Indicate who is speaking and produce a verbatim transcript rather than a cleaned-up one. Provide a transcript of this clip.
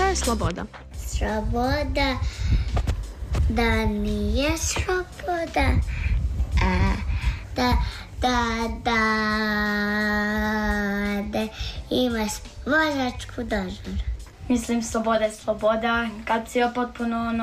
Speaker 1: je sloboda?
Speaker 2: Sloboda da nije sloboda, a, da, da, da, da imaš vozačku dozvolu.
Speaker 3: Mislim, sloboda je sloboda kad si potpuno ono